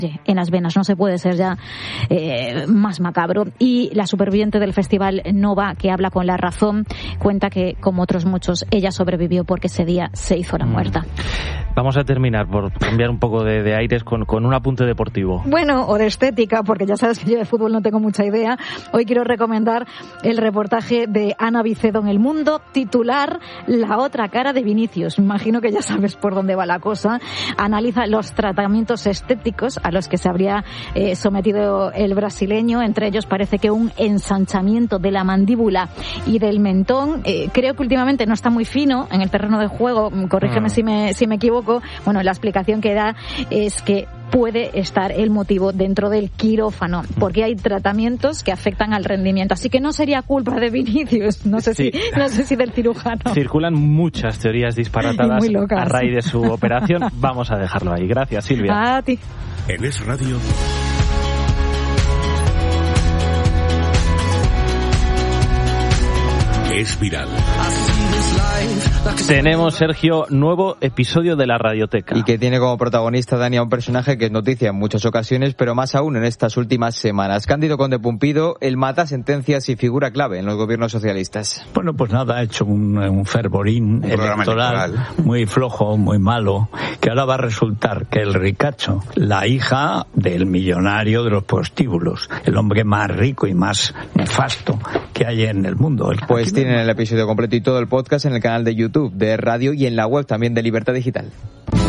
en las venas. No se puede ser ya más macabro. Y la superviviente del festival Nova, que habla con La Razón, cuenta que, como otros muchos, ella sobrevivió porque ese día se hizo la muerta. Vamos a terminar por cambiar un poco de aires con un apunte deportivo. Bueno, o de estética, porque ya sabes que yo de fútbol no tengo mucha idea. Hoy quiero recomendar el reportaje de Ana Vicedo en El Mundo, titular La otra cara de Vinicius. Me imagino que ya sabes por dónde va la cosa. Analiza los tratamientos estéticos a los que se habría sometido el brasileño. Entre ellos parece que un ensanchamiento de la mandíbula y del mentón. Creo que últimamente no está muy fino en el terreno de juego. Corrígeme si me equivoco. Bueno, la explicación que da es que puede estar el motivo dentro del quirófano, porque hay tratamientos que afectan al rendimiento. Así que no sería culpa de Vinicius, no sé si del cirujano. Circulan muchas teorías disparatadas a raíz de su operación. Vamos a dejarlo ahí. Gracias, Silvia. A ti. En Es Radio. Es viral. Tenemos, Sergio, nuevo episodio de la Radioteca. Y que tiene como protagonista, Dani, a un personaje que es noticia en muchas ocasiones, pero más aún en estas últimas semanas. Cándido Conde Pumpido, el mata sentencias y figura clave en los gobiernos socialistas. Bueno, pues nada, ha hecho un fervorín electoral muy flojo, muy malo, que ahora va a resultar que el ricacho, la hija del millonario de los prostíbulos, el hombre más rico y más nefasto que hay en el mundo. Pues tienen el episodio completo y todo el podcast en el canal de YouTube de Radio y en la web también de Libertad Digital.